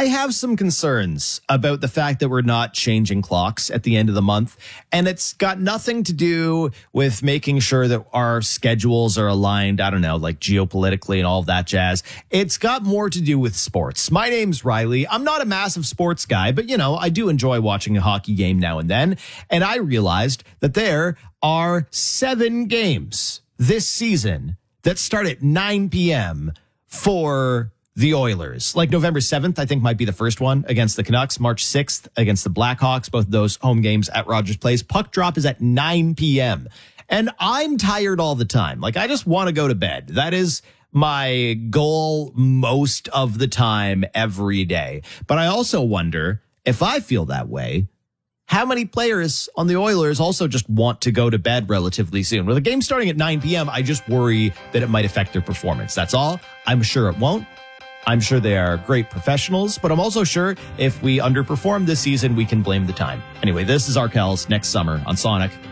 I have some concerns about the fact that we're not changing clocks at the end of the month. And it's got nothing to do with making sure that our schedules are aligned, I don't know, like geopolitically and all of that jazz. It's got more to do with sports. My name's Riley. I'm not a massive sports guy, but, I do enjoy watching a hockey game now and then. And I realized that there are 7 games this season that start at 9 p.m. for the Oilers. Like November 7th, I think might be the first one against the Canucks. March 6th against the Blackhawks, both of those home games at Rogers Place. Puck drop is at 9 p.m. And I'm tired all the time. Like, I just want to go to bed. That is my goal most of the time every day. But I also wonder, if I feel that way, how many players on the Oilers also just want to go to bed relatively soon? With a game starting at 9 p.m., I just worry that it might affect their performance. That's all. I'm sure it won't. I'm sure they are great professionals, but I'm also sure if we underperform this season, we can blame the time. Anyway, this is Arkells next summer on Sonic.